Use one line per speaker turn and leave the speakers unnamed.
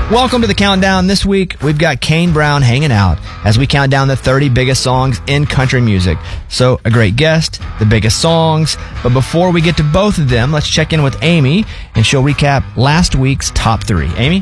Welcome to the countdown. This week, we've got Kane Brown hanging out as we count down the 30 biggest songs in country music. So, a great guest, the biggest songs. But before we get to both of them, let's check in with Amy, and she'll recap last week's top 3. Amy?